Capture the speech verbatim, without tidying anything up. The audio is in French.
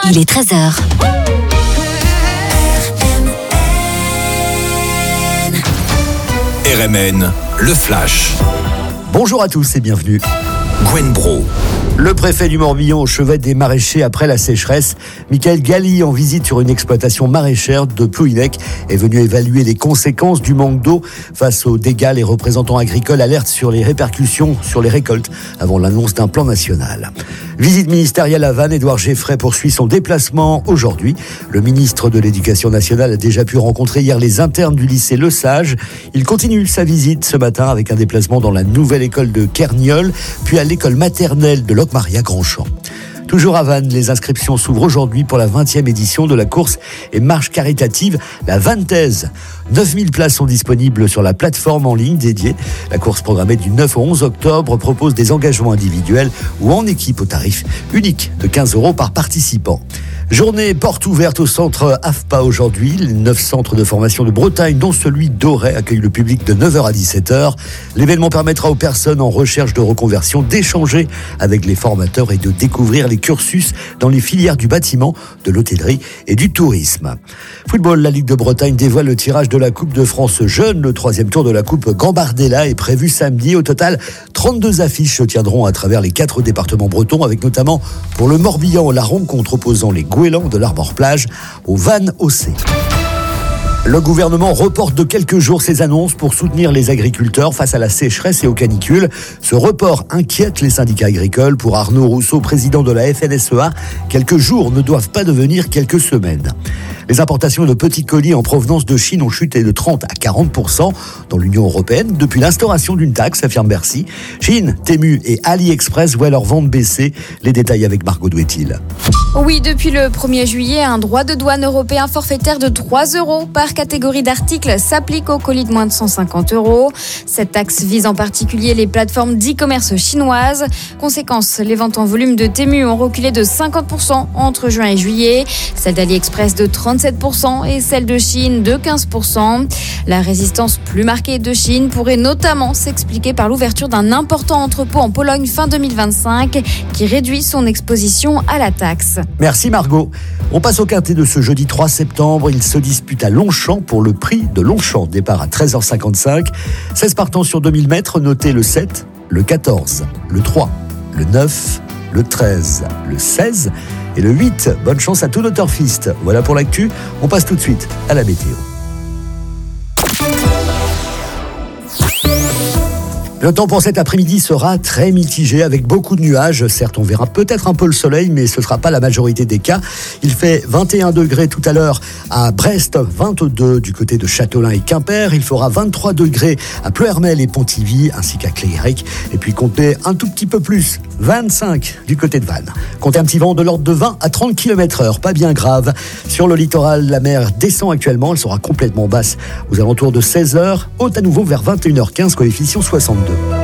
Il est treize heures. R M N, le Flash. Bonjour à tous et bienvenue. Gwen Bro. Le préfet du Morbihan au chevet des maraîchers après la sécheresse. Michael Galli, en visite sur une exploitation maraîchère de Plouhinec, est venu évaluer les conséquences du manque d'eau. Face aux dégâts, les représentants agricoles alertent sur les répercussions sur les récoltes avant l'annonce d'un plan national. Visite ministérielle à Vannes, Édouard Geffray poursuit son déplacement aujourd'hui. Le ministre de l'Éducation nationale a déjà pu rencontrer hier les internes du lycée Le Sage. Il continue sa visite ce matin avec un déplacement dans la nouvelle école de Kerniol, puis à l'école maternelle de Locmaria Grandchamp. Toujours à Vannes, les inscriptions s'ouvrent aujourd'hui pour la vingtième édition de la course et marche caritative, la Vantaise. neuf mille places sont disponibles sur la plateforme en ligne dédiée. La course programmée du neuf au onze octobre propose des engagements individuels ou en équipe au tarif unique de quinze euros par participant. Journée porte ouverte au centre A F P A aujourd'hui. Les neuf centres de formation de Bretagne, dont celui d'Auray, accueillent le public de neuf heures à dix-sept heures. L'événement permettra aux personnes en recherche de reconversion d'échanger avec les formateurs et de découvrir les cursus dans les filières du bâtiment, de l'hôtellerie et du tourisme. Football, la Ligue de Bretagne dévoile le tirage de la Coupe de France Jeunes. Le troisième tour de la Coupe Gambardella est prévu samedi. Au total, trente-deux affiches se tiendront à travers les quatre départements bretons, avec notamment pour le Morbihan la rencontre opposant les Goélands de l'Arbor-Plage au Vannes O C. Le gouvernement reporte de quelques jours ses annonces pour soutenir les agriculteurs face à la sécheresse et aux canicules. Ce report inquiète les syndicats agricoles. Pour Arnaud Rousseau, président de la F N S E A, quelques jours ne doivent pas devenir quelques semaines. Les importations de petits colis en provenance de Chine ont chuté de trente à quarante pour cent dans l'Union européenne depuis l'instauration d'une taxe, affirme Bercy. Chine, Temu et AliExpress voient leurs ventes baisser. Les détails avec Margot Douetil. Oui, depuis le premier juillet, un droit de douane européen forfaitaire de trois euros par catégorie d'articles s'applique aux colis de moins de cent cinquante euros. Cette taxe vise en particulier les plateformes d'e-commerce chinoises. Conséquence, les ventes en volume de Temu ont reculé de cinquante pour cent entre juin et juillet. Celle d'AliExpress de trente-sept pour cent et celle de Chine de quinze pour cent. La résistance plus marquée de Chine pourrait notamment s'expliquer par l'ouverture d'un important entrepôt en Pologne fin deux mille vingt-cinq qui réduit son exposition à la taxe. Merci Margot. On passe au quintet de ce jeudi trois septembre. Il se dispute à Longchamp pour le prix de Longchamp. Départ à treize heures cinquante-cinq. seize partants sur deux mille mètres. Notez le sept, le quatorze, le trois, le neuf, le treize, le seize et le huit. Bonne chance à tous nos turfistes. Voilà pour l'actu. On passe tout de suite à la météo. Le temps pour cet après-midi sera très mitigé avec beaucoup de nuages. Certes, on verra peut-être un peu le soleil, mais ce ne sera pas la majorité des cas. Il fait vingt et un degrés tout à l'heure à Brest, vingt-deux du côté de Châtelain et Quimper. Il fera vingt-trois degrés à Pleuhermel et Pontivy, ainsi qu'à Clérec. Et puis comptez un tout petit peu plus, vingt-cinq du côté de Vannes. Comptez un petit vent de l'ordre de vingt à trente kilomètres heure, pas bien grave. Sur le littoral, la mer descend actuellement. Elle sera complètement basse aux alentours de seize heures. Haute à nouveau vers vingt et une heures quinze, coefficient soixante-deux.